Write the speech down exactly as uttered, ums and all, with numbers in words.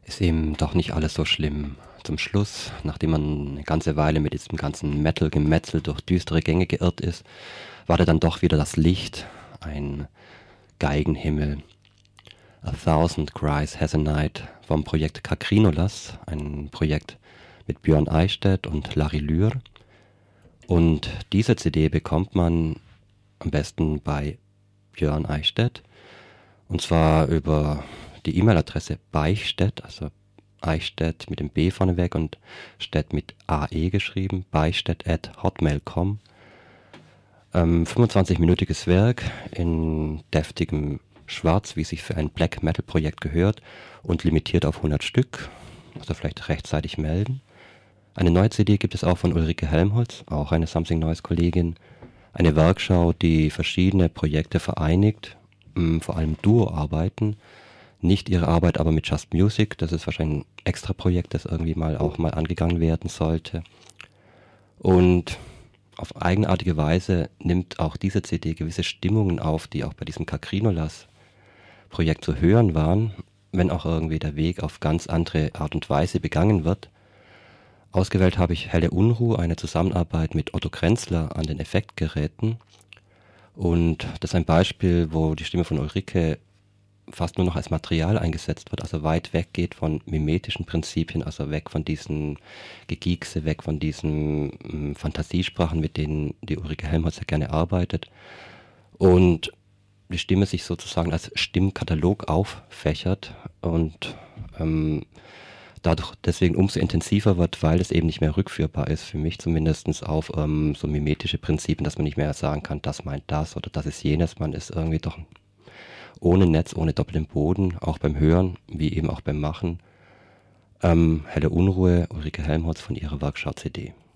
ist eben doch nicht alles so schlimm. Zum Schluss, nachdem man eine ganze Weile mit diesem ganzen Metal-Gemetzel durch düstere Gänge geirrt ist, war da dann doch wieder das Licht, ein Geigenhimmel. A Thousand Cries Has a Night vom Projekt Kakrinolas, ein Projekt mit Björn Eichstätt und Larry Lühr. Und diese C D bekommt man am besten bei Björn Eichstätt, und zwar über die E-Mail-Adresse Beichstätt, also Eichstätt mit dem B vorneweg und Städt mit A E geschrieben, beichstätt at hotmail punkt com. Ähm, fünfundzwanzig-minütiges Werk in deftigem Schwarz, wie sich für ein Black Metal Projekt gehört, und limitiert auf hundert Stück, also vielleicht rechtzeitig melden. Eine neue C D gibt es auch von Ulrike Helmholtz, auch eine Something Noise Kollegin. Eine Werkschau, die verschiedene Projekte vereinigt, mh, vor allem Duo-Arbeiten. Nicht ihre Arbeit aber mit Just Music, das ist wahrscheinlich ein extra Projekt, das irgendwie mal auch mal angegangen werden sollte. Und auf eigenartige Weise nimmt auch diese C D gewisse Stimmungen auf, die auch bei diesem Kakrinolas-Projekt zu hören waren, wenn auch irgendwie der Weg auf ganz andere Art und Weise begangen wird. Ausgewählt habe ich Helle Unruh, eine Zusammenarbeit mit Otto Krenzler an den Effektgeräten. Und das ist ein Beispiel, wo die Stimme von Ulrike fast nur noch als Material eingesetzt wird, also weit weg geht von mimetischen Prinzipien, also weg von diesen Gegiekse, weg von diesen ähm, Fantasiesprachen, mit denen die Ulrike Helmholtz sehr gerne arbeitet. Und die Stimme sich sozusagen als Stimmkatalog auffächert und ähm, dadurch deswegen umso intensiver wird, weil es eben nicht mehr rückführbar ist, für mich zumindest auf ähm, so mimetische Prinzipien, dass man nicht mehr sagen kann, das meint das oder das ist jenes. Man ist irgendwie doch ohne Netz, ohne doppelten Boden, auch beim Hören, wie eben auch beim Machen. Ähm, Helle Unruhe, Ulrike Helmholtz von ihrer Werkschau C D.